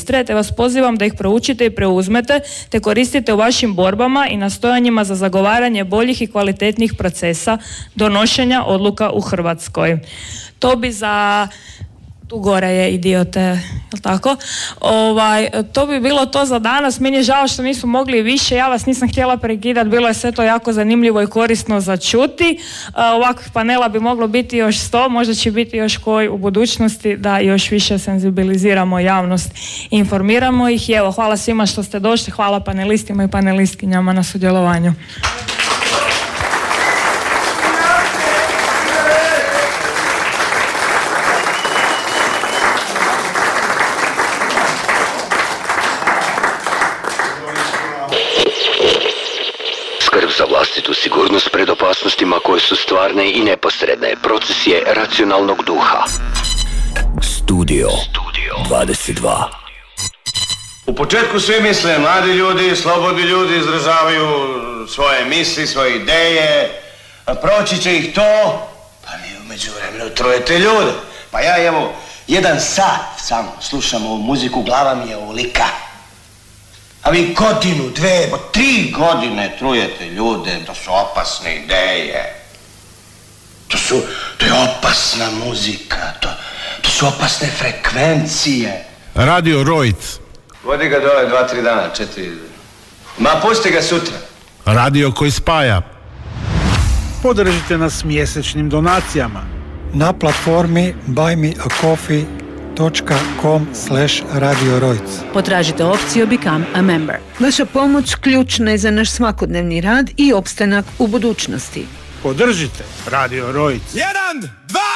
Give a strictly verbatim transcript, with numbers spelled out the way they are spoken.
Istre, te vas pozivam da ih proučite i preuzmete, te koristite u vašim borbama i nastojanjima za zagovaranje boljih i kvalitetnih procesa donošenja odluka u Hrvatskoj. To bi za... Tu gore je i dio te, jel tako? Ovaj, to bi bilo to za danas. Meni je žao što nismo mogli više, ja vas nisam htjela prekidati, bilo je sve to jako zanimljivo i korisno za čuti. Ovakvih panela bi moglo biti još sto, možda će biti još koji u budućnosti da još više senzibiliziramo javnost i informiramo ih. I evo, hvala svima što ste došli, hvala panelistima i panelistkinjama na sudjelovanju. Skrb za vlastitu sigurnost pred opasnostima koje su stvarne i neposredne. Proces je racionalnog duha. Studio, Studio dvadeset dva. U početku svi misle, mladi ljudi, slobodni ljudi izražavaju svoje misli, svoje ideje, a proći će ih to, pa vi u međuvremenu trujete ljude. Pa ja evo, jedan sat samo slušam ovu muziku, glava mi je ovolika. A vi godinu, dve, tri godine trujete ljude, to su opasne ideje. To su, to je opasna muzika, to, to su opasne frekvencije. Radio Rojc. Vodi ga dole dva, tri dana, četiri. Ma pusti ga sutra. Radio koji spaja. Podržite nas mjesečnim donacijama na platformi buy me a coffee dot com slash radio rojc. Potražite opciju Become a Member. Vaša pomoć ključna je za naš svakodnevni rad i opstanak u budućnosti. Podržite Radio Rojc. Jedan, dva!